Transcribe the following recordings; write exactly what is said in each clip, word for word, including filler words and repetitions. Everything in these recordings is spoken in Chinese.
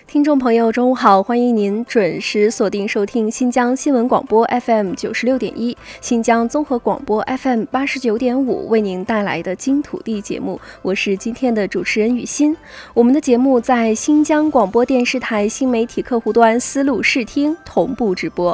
听众朋友中午好，欢迎您准时锁定收听新疆新闻广播 F M 九十六点一，新疆综合广播 F M 八十九点五为您带来的金土地节目，我是今天的主持人雨欣。我们的节目在新疆广播电视台新媒体客户端丝路视听同步直播。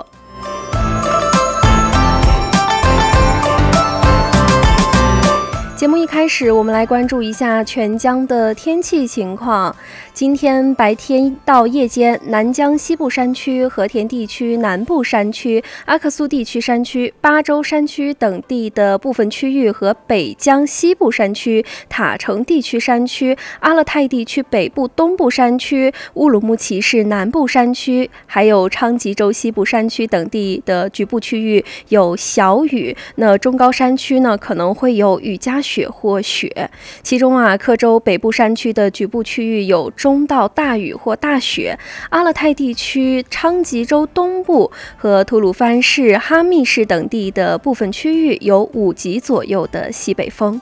节目一开始，我们来关注一下全疆的天气情况。今天白天到夜间，南疆西部山区、和田地区南部山区、阿克苏地区山区、巴州山区等地的部分区域和北疆西部山区、塔城地区山区、阿勒泰地区北部东部山区、乌鲁木齐市南部山区，还有昌吉州西部山区等地的局部区域有小雨。那中高山区呢，可能会有雨夹雪或雪。其中啊，克州北部山区的局部区域有中到大雨或大雪，阿勒泰地区昌吉州东部和吐鲁番市、哈密市等地的部分区域有五级左右的西北风。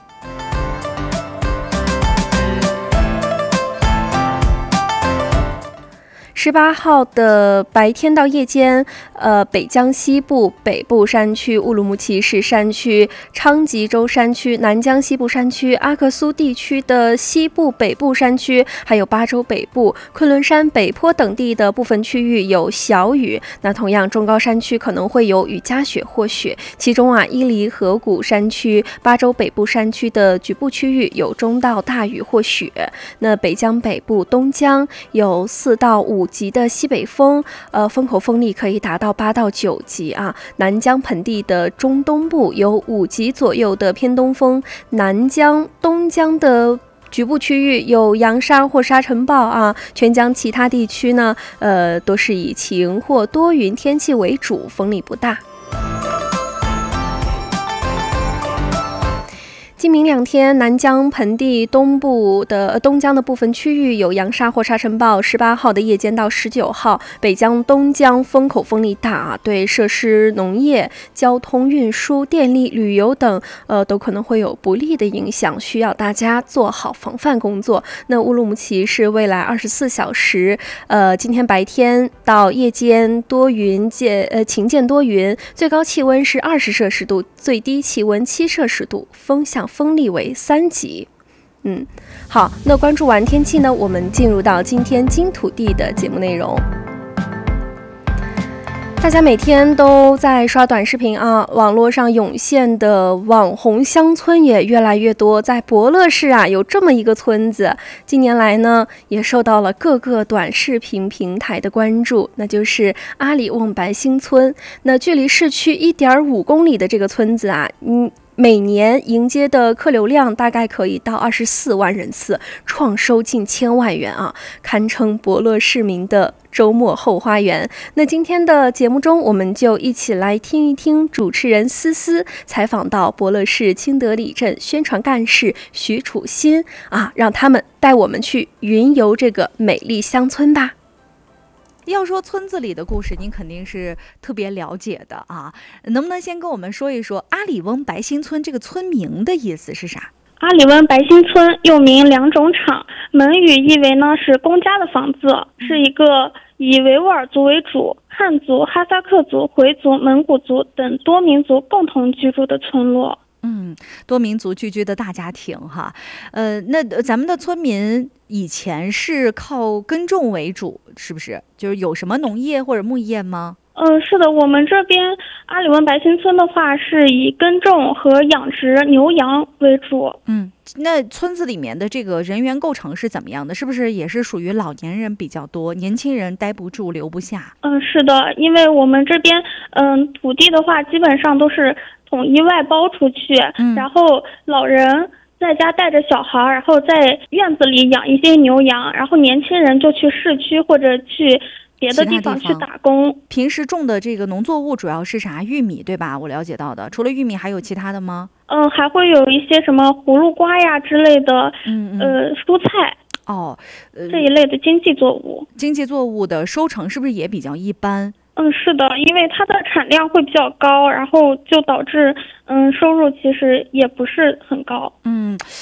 十八号的白天到夜间，呃，北疆西部、北部山区、乌鲁木齐市山区、昌吉州山区、南疆西部山区、阿克苏地区的西部、北部山区，还有巴州北部、昆仑山北坡等地的部分区域有小雨。那同样，中高山区可能会有雨夹雪或雪。其中啊，伊犁河谷山区、巴州北部山区的局部区域有中到大雨或雪。那北疆北部、东疆有四到五级的西北风，呃，风口风力可以达到八到九级啊。南疆盆地的中东部有五级左右的偏东风，南疆、东疆的局部区域有扬沙或沙尘暴啊。全疆其他地区呢，呃，都是以晴或多云天气为主，风力不大。今明两天，南疆盆地东部的东疆的部分区域有扬沙或沙尘暴。十八号的夜间到十九号，北疆、东疆风口风力大啊，对设施、农业、交通运输、电力、旅游等，呃，都可能会有不利的影响，需要大家做好防范工作。那乌鲁木齐是未来二十四小时，呃，今天白天到夜间多云见呃晴见多云，最高气温是二十摄氏度，最低气温七摄氏度，风向风力为三级。嗯，好，那关注完天气呢，我们进入到今天金土地的节目内容。大家每天都在刷短视频啊，网络上涌现的网红乡村也越来越多。在博乐市啊，有这么一个村子，近年来呢，也受到了各个短视频平台的关注，那就是阿里瓮白兴村。那距离市区一点五公里的这个村子啊，嗯。每年迎接的客流量大概可以到二十四万人次，创收近千万元啊，堪称博乐市民的周末后花园。那今天的节目中，我们就一起来听一听主持人思思采访到博乐市清德里镇宣传干事徐楚新啊，让他们带我们去云游这个美丽乡村吧。 要说村子里的故事，您肯定是特别了解的啊，能不能先跟我们说一说阿里瓮白兴村这个村名的意思是啥？ 阿里瓮白兴村又名两种场，门语意为呢是公家的房子，是一个以维吾尔族为主，汉族、哈萨克族、回族、蒙古族等多民族共同居住的村落。 嗯，多民族聚居的大家庭哈，呃，那咱们的村民以前是靠耕种为主，是不是？就是有什么农业或者牧业吗？ 嗯、呃，是的，我们这边阿里瓮白兴村的话，是以耕种和养殖牛羊为主。 嗯，那村子里面的这个人员构成是怎么样的？是不是也是属于老年人比较多，年轻人待不住留不下？ 嗯，是的，因为我们这边嗯土地的话，基本上都是统一外包出去，嗯、然后老人在家带着小孩，然后在院子里养一些牛羊，然后年轻人就去市区或者去别的地方去打工。 平时种的这个农作物主要是啥？玉米对吧？我了解到的，除了玉米还有其他的吗？ 嗯，还会有一些什么葫芦瓜呀之类的，嗯嗯呃，蔬菜。 哦，呃， 这一类的经济作物。 经济作物的收成是不是也比较一般？ 嗯，是的，因为它的产量会比较高，然后就导致嗯收入其实也不是很高。 嗯，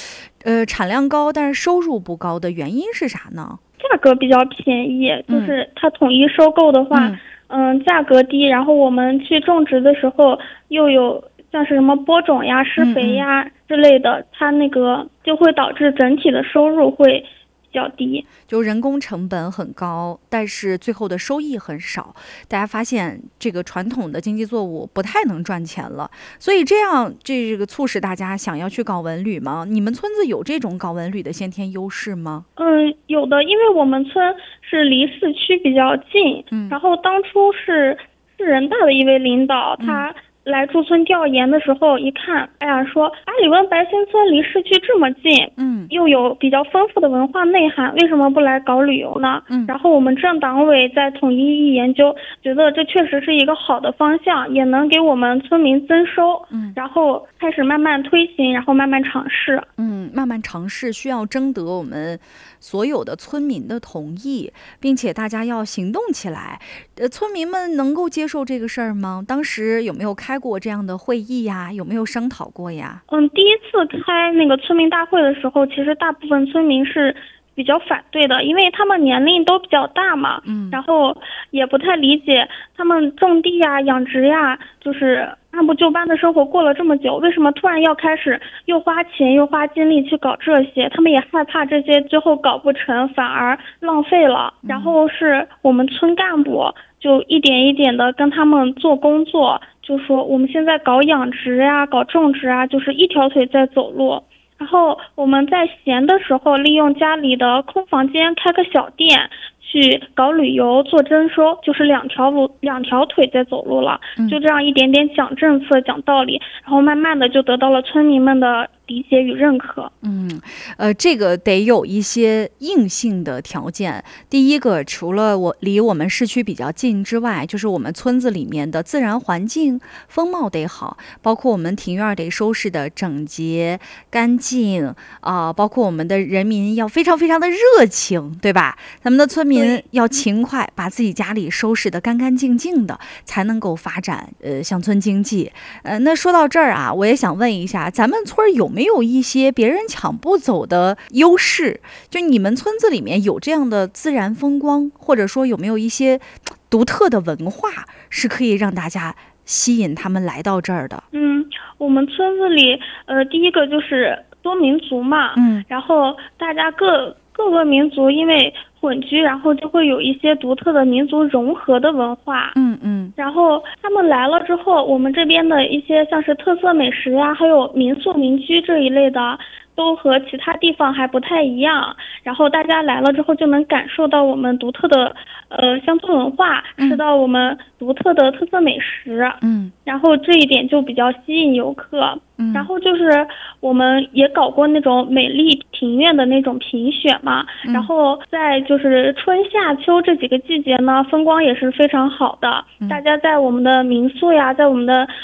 呃，产量高，但是收入不高的原因是啥呢？ 价格比较便宜，就是它统一收购的话，嗯、呃，价格低，然后我们去种植的时候又有像是什么播种呀、施肥呀之类的，嗯嗯它那个就会导致整体的收入会比较低， 就人工成本很高，但是最后的收益很少。大家发现这个传统的经济作物不太能赚钱了，所以这样这个促使大家想要去搞文旅吗？你们村子有这种搞文旅的先天优势吗？ 嗯，有的，因为我们村是离市区比较近，嗯，然后当初是市人大的一位领导，他、嗯来驻村调研的时候一看，哎呀，说阿里温白新村离市区这么近，嗯，又有比较丰富的文化内涵，为什么不来搞旅游呢？嗯，然后我们镇党委在统一一研究，觉得这确实是一个好的方向，也能给我们村民增收，嗯，然后开始慢慢推行，然后慢慢尝试， 嗯，慢慢尝试需要征得我们所有的村民的同意，并且大家要行动起来。呃，村民们能够接受这个事儿吗？当时有没有开过这样的会议呀？有没有商讨过呀？ 嗯，第一次开那个村民大会的时候，其实大部分村民是比较反对的，因为他们年龄都比较大嘛，嗯，然后也不太理解他们种地呀、养殖呀，就是按部就班的生活过了这么久，为什么突然要开始又花钱又花精力去搞这些？他们也害怕这些最后搞不成，反而浪费了。然后是我们村干部就一点一点的跟他们做工作，就说我们现在搞养殖呀、搞种植啊，就是一条腿在走路。然后我们在闲的时候，利用家里的空房间开个小店，去搞旅游做征收，就是两条路两条腿在走路了。就这样一点点讲政策讲道理，然后慢慢的就得到了村民们的理解与认可。 嗯，呃，这个得有一些硬性的条件。第一个，除了我离我们市区比较近之外，就是我们村子里面的自然环境风貌得好，包括我们庭院得收拾的整洁干净啊、呃，包括我们的人民要非常非常的热情，对吧？咱们的村民要勤快，把自己家里收拾得干干净净的，才能够发展呃乡村经济。呃，那说到这儿啊，我也想问一下，咱们村有没有一些别人抢不走的优势？就你们村子里面有这样的自然风光，或者说有没有一些独特的文化，是可以让大家吸引他们来到这儿的？ 嗯，我们村子里，呃，第一个就是多民族嘛，嗯，然后大家各各个民族因为混居，然后就会有一些独特的民族融合的文化，嗯嗯，然后他们来了之后，我们这边的一些像是特色美食呀，还有民宿民居这一类的，都和其他地方还不太一样，然后大家来了之后就能感受到我们独特的呃乡村文化，吃到我们独特的特色美食，嗯，然后这一点就比较吸引游客。嗯，然后就是我们也搞过那种美丽庭院的那种评选嘛，嗯，然后在就是春夏秋这几个季节呢，风光也是非常好的，嗯，大家在我们的民宿呀，在我们的